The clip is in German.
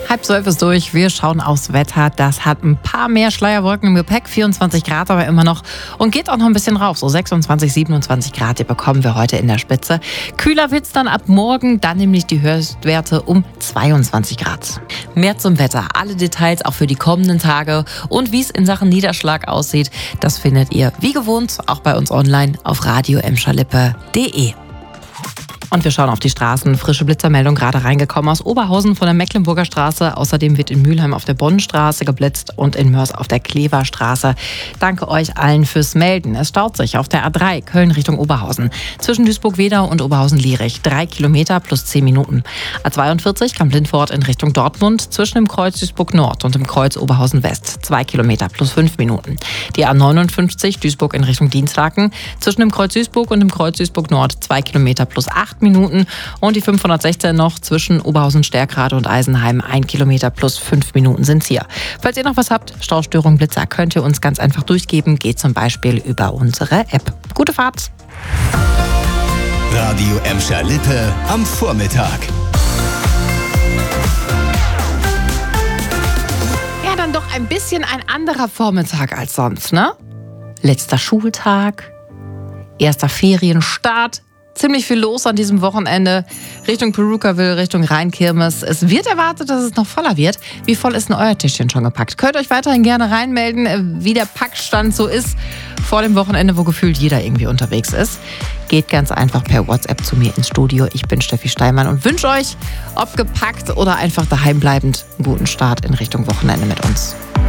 11:30 ist durch. Wir schauen aufs Wetter. Das hat ein paar mehr Schleierwolken im Gepäck. 24 Grad aber immer noch. Und geht auch noch ein bisschen rauf. So 26, 27 Grad, die bekommen wir heute in der Spitze. Kühler wird's dann ab morgen. Dann nämlich die Höchstwerte um 22 Grad. Mehr zum Wetter. Alle Details auch für die kommenden Tage. Und wie es in Sachen Niederschlag aussieht, das findet ihr wie gewohnt auch bei uns online auf radio-emscherlippe.de. Und wir schauen auf die Straßen. Frische Blitzermeldung gerade reingekommen aus Oberhausen von der Mecklenburger Straße. Außerdem wird in Mülheim auf der Bonnstraße geblitzt und in Mörs auf der Kleverstraße. Danke euch allen fürs Melden. Es staut sich auf der A3 Köln Richtung Oberhausen. Zwischen Duisburg-Wedau und Oberhausen-Lierich. 3 Kilometer plus 10 Minuten. A42 Kamp-Lindfort in Richtung Dortmund. Zwischen dem Kreuz Duisburg-Nord und dem Kreuz Oberhausen-West. 2 Kilometer plus 5 Minuten. Die A59 Duisburg in Richtung Dienstlaken. Zwischen dem Kreuz Duisburg und dem Kreuz Duisburg-Nord. 2 Kilometer plus 8 Minuten. Und die 516 noch zwischen Oberhausen-Stärkrade und Eisenheim. 1 Kilometer plus 5 Minuten sind's hier. Falls ihr noch was habt, Staustörung, Blitzer, könnt ihr uns ganz einfach durchgeben. Geht zum Beispiel über unsere App. Gute Fahrt! Radio Emscher-Lippe am Vormittag. Ja, dann doch ein bisschen ein anderer Vormittag als sonst, ne? Letzter Schultag, erster Ferienstart. Ziemlich viel los an diesem Wochenende. Richtung Perukaville, Richtung Rheinkirmes. Es wird erwartet, dass es noch voller wird. Wie voll ist denn euer Tischchen schon gepackt? Könnt euch weiterhin gerne reinmelden, wie der Packstand so ist vor dem Wochenende, wo gefühlt jeder irgendwie unterwegs ist. Geht ganz einfach per WhatsApp zu mir ins Studio. Ich bin Steffi Steinmann und wünsche euch, ob gepackt oder einfach daheim bleibend, einen guten Start in Richtung Wochenende mit uns.